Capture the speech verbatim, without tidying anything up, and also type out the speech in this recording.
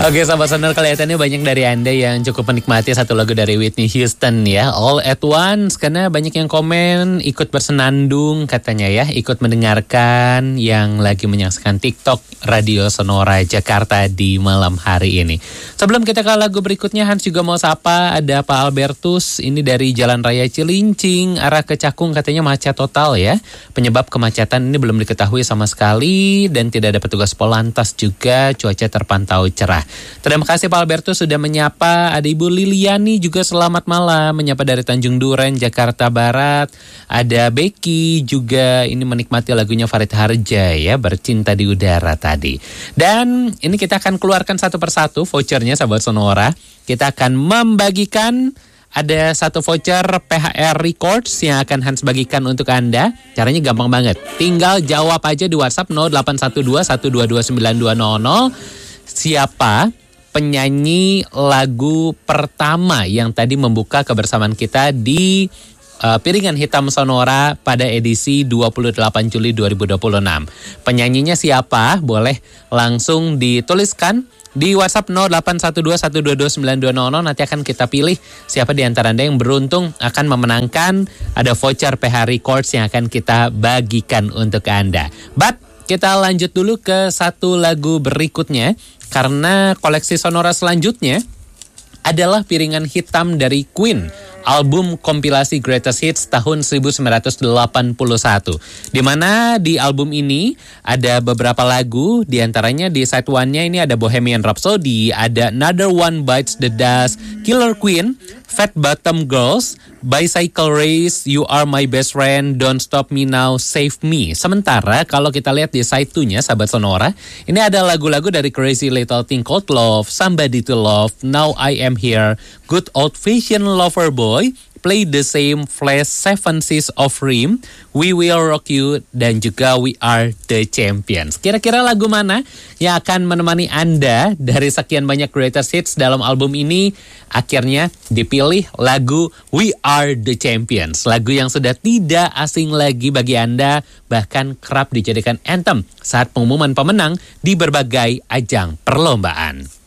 Oke Sobat Sonor, kelihatannya banyak dari Anda yang cukup menikmati satu lagu dari Whitney Houston ya, All at Once. Karena banyak yang komen ikut bersenandung katanya ya, ikut mendengarkan yang lagi menyaksikan TikTok Radio Sonora Jakarta di malam hari ini. Sebelum kita ke lagu berikutnya, Hans juga mau sapa, ada Pak Albertus, ini dari Jalan Raya Cilincing, arah ke Cakung, katanya macet total ya. Penyebab kemacetan ini belum diketahui sama sekali dan tidak ada petugas Polantas juga, cuaca terpantau cerah. Terima kasih Pak Albertus sudah menyapa. Ada Ibu Liliani juga selamat malam, menyapa dari Tanjung Duren, Jakarta Barat. Ada Becky juga ini menikmati lagunya Farid Harja ya, Bercinta di Udara tadi. Dan ini kita akan keluarkan satu persatu vouchernya Sahabat Sonora. Kita akan membagikan ada satu voucher P H R Records yang akan Hans bagikan untuk Anda. Caranya gampang banget. Tinggal jawab aja di WhatsApp nol delapan satu dua satu dua dua sembilan dua nol nol. Siapa penyanyi lagu pertama yang tadi membuka kebersamaan kita di uh, Piringan Hitam Sonora pada edisi dua puluh delapan Juli dua ribu dua puluh enam. Penyanyinya siapa? Boleh langsung dituliskan di WhatsApp nol delapan satu dua satu dua dua sembilan dua nol nol. Nanti akan kita pilih siapa di antara Anda yang beruntung akan memenangkan ada voucher P H Records yang akan kita bagikan untuk Anda. But kita lanjut dulu ke satu lagu berikutnya, karena koleksi Sonora selanjutnya adalah Piringan Hitam dari Queen, album kompilasi Greatest Hits tahun seribu sembilan ratus delapan puluh satu. Di mana di album ini ada beberapa lagu, di antaranya di side one-nya ini ada Bohemian Rhapsody, ada Another One Bites the Dust, Killer Queen, Fat Bottom Girls, Bicycle Race, You Are My Best Friend, Don't Stop Me Now, Save Me. Sementara kalau kita lihat di side two-nya Sahabat Sonora, ini ada lagu-lagu dari Crazy Little Thing Called Love, Somebody to Love, Now I Am Here, Good Old Fashioned Lover Boy, Play the Same, Flash, Seven Seas of Rhyme, We Will Rock You, dan juga We Are the Champions. Kira-kira lagu mana yang akan menemani Anda dari sekian banyak greatest hits dalam album ini? Akhirnya dipilih lagu We Are the Champions. Lagu yang sudah tidak asing lagi bagi Anda, bahkan kerap dijadikan anthem saat pengumuman pemenang di berbagai ajang perlombaan.